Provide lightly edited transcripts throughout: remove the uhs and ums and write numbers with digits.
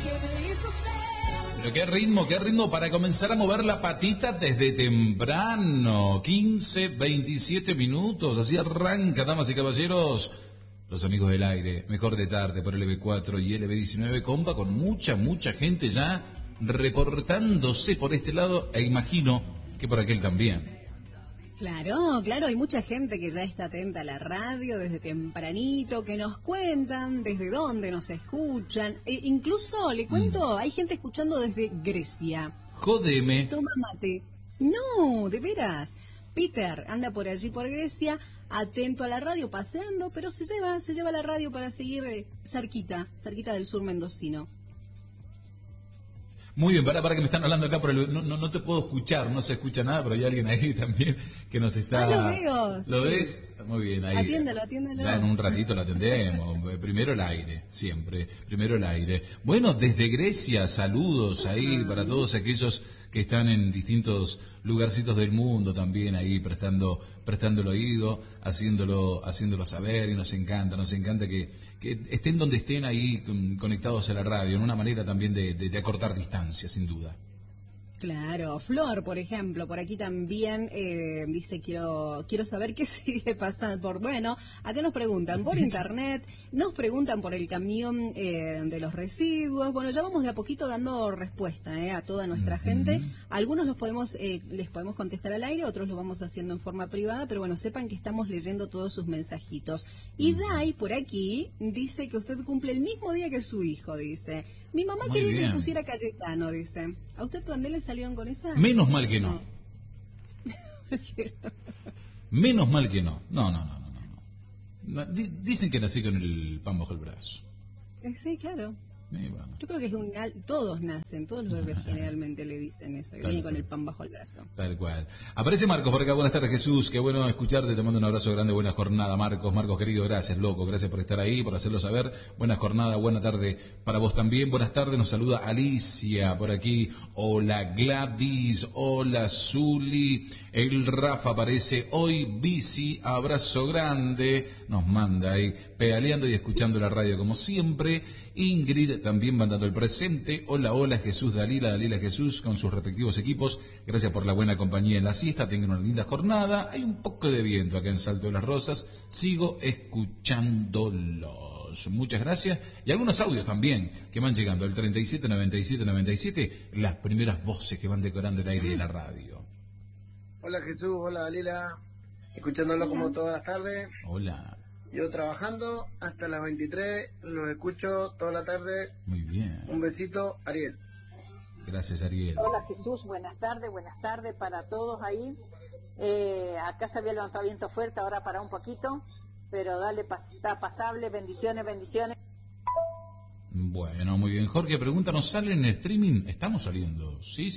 Pero qué ritmo para comenzar a mover la patita desde temprano. 15, 27 minutos, así arranca, damas y caballeros. Los amigos del aire, mejor de tarde por LB4 y LB19, compa, con mucha gente ya reportándose por este lado, e imagino que por aquel también. Claro, hay mucha gente que ya está atenta a la radio desde tempranito, que nos cuentan desde dónde nos escuchan. Incluso, le cuento, hay gente escuchando desde Grecia. Jódeme. Toma mate. No, de veras. Peter anda por allí por Grecia, atento a la radio, paseando, pero se lleva la radio para seguir cerquita del sur mendocino. Muy bien, para que me están hablando acá, no te puedo escuchar, no se escucha nada, pero hay alguien ahí también que nos está... lo veo. ¿Lo ves? Muy bien, ahí. Atiéndelo. Ya en un ratito lo atendemos. Primero el aire, siempre. Primero el aire. Bueno, desde Grecia, saludos ahí para todos aquellos que están en distintos lugarcitos del mundo también ahí prestando el oído, haciéndolo saber, y nos encanta que estén donde estén ahí conectados a la radio, en una manera también de acortar distancia, sin duda. Claro, Flor, por ejemplo, por aquí también dice, quiero saber qué sigue pasando. Bueno, acá nos preguntan por internet, nos preguntan por el camión de los residuos. Bueno, ya vamos de a poquito dando respuesta a toda nuestra gente. Algunos les podemos contestar al aire, otros lo vamos haciendo en forma privada, pero bueno, sepan que estamos leyendo todos sus mensajitos. Y Dai, por aquí, dice que usted cumple el mismo día que su hijo, dice. Mi mamá quería que le pusiera Cayetano, dice. ¿A usted también le salieron con esa? Menos mal que no. Menos mal que no. No. Dicen que nací con el pan bajo el brazo. Sí, claro. Bueno. Yo creo que todos los bebés generalmente le dicen eso, y vienen con el pan bajo el brazo. Tal cual. Aparece Marcos por acá, buenas tardes Jesús, qué bueno escucharte, te mando un abrazo grande, buena jornada Marcos querido, gracias loco, gracias por estar ahí, por hacerlo saber, buena jornada, buena tarde para vos también, buenas tardes, nos saluda Alicia por aquí, hola Gladys, hola Zuli, el Rafa aparece hoy, bici, abrazo grande, nos manda ahí, pedaleando y escuchando la radio como siempre. Ingrid también mandando el presente. Hola Jesús, Dalila Jesús con sus respectivos equipos. Gracias por la buena compañía en la siesta. Tengan una linda jornada. Hay un poco de viento acá en Salto de las Rosas. Sigo escuchándolos. Muchas gracias. Y algunos audios también que van llegando al 379797. Las primeras voces que van decorando el aire de la radio. Hola Jesús, hola Dalila. Escuchándolo como todas las tardes. Hola. Yo trabajando hasta las 23, los escucho toda la tarde. Muy bien. Un besito, Ariel. Gracias, Ariel. Hola Jesús, buenas tardes para todos ahí. Acá se había levantado viento fuerte, ahora para un poquito, pero dale, está pasable, bendiciones. Bueno, muy bien. Jorge pregunta, ¿nos sale en streaming? Estamos saliendo. Sí,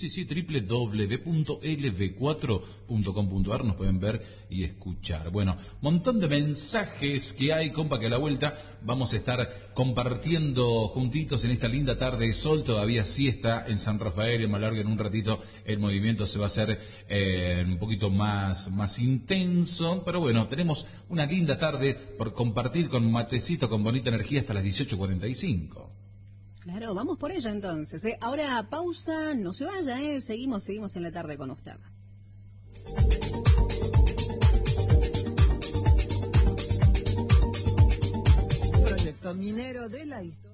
www.lv4.com.ar nos pueden ver y escuchar. Bueno, montón de mensajes que hay, compa, que a la vuelta vamos a estar compartiendo juntitos en esta linda tarde de sol. Todavía siesta en San Rafael, en Malarga, en un ratito el movimiento se va a hacer un poquito más intenso. Pero bueno, tenemos una linda tarde por compartir con matecito, con bonita energía hasta las 18:45. Claro, vamos por ello entonces. Ahora pausa, no se vaya, seguimos en la tarde con usted. Proyecto minero de la historia.